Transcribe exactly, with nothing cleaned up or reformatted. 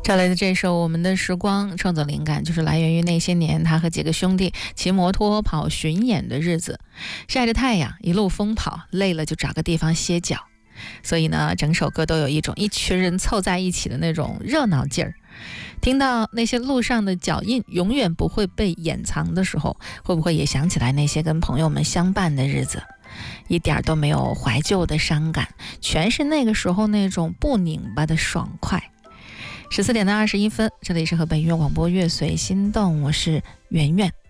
找来的这首《我们的时光》创作灵感就是来源于那些年他和几个兄弟骑摩托跑巡演的日子，晒着太阳一路疯跑，累了就找个地方歇脚。所以呢，整首歌都有一种一群人凑在一起的那种热闹劲儿。听到那些路上的脚印永远不会被掩藏的时候，会不会也想起来那些跟朋友们相伴的日子？一点都没有怀旧的伤感，全是那个时候那种不拧巴的爽快。十四点的二十一分，这里是河北音乐广播乐随心动，我是圆圆。